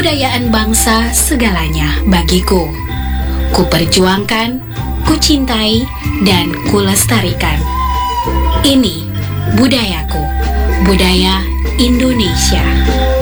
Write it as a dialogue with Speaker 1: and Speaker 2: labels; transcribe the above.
Speaker 1: Kebudayaan bangsa segalanya bagiku. Kuperjuangkan, kucintai, dan kulestarikan. Ini budayaku, budaya Indonesia.